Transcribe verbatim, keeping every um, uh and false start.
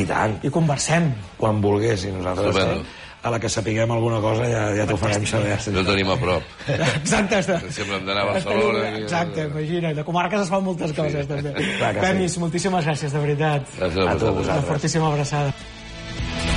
tant. I conversem. Quan vulguis, i nosaltres Estupendo. a la que sapiguem alguna cosa ja, ja t'ho farem saber. No tenim a prop. Exacte. Sempre hem d'anar a Barcelona. Exacte, imagina't. De comarques es fan moltes coses, també. Clar que sí. Pemis, moltíssimes gràcies, de veritat. Gràcies a A tu, vosaltres. Una fortíssima abraçada.